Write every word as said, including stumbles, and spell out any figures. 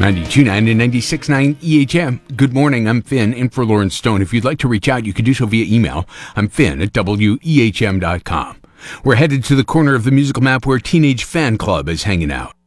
ninety-two point nine and ninety-six point nine E H M. Good morning, I'm Finn, in for Lauren Stone. If you'd like to reach out, you can do so via email. I'm Finn at W E H M dot com. We're headed to the corner of the musical map where Teenage Fan Club is hanging out.